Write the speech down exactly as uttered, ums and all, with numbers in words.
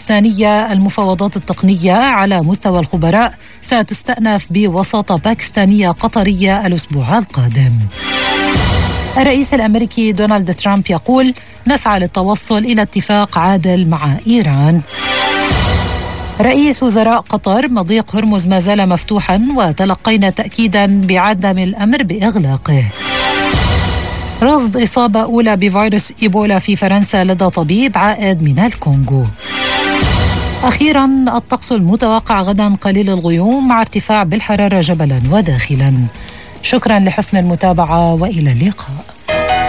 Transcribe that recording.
الباكستانية المفاوضات التقنية على مستوى الخبراء ستستأنف بوساطة باكستانية قطرية الأسبوع القادم. الرئيس الأمريكي دونالد ترامب يقول نسعى للتوصل إلى اتفاق عادل مع إيران. رئيس وزراء قطر مضيق هرمز ما زال مفتوحا وتلقينا تأكيدا بعدم الأمر بإغلاقه. رصد إصابة أولى بفيروس إيبولا في فرنسا لدى طبيب عائد من الكونغو. أخيرا الطقس المتوقع غدا قليل الغيوم مع ارتفاع بالحرارة جبلا وداخلا. شكرا لحسن المتابعة وإلى اللقاء.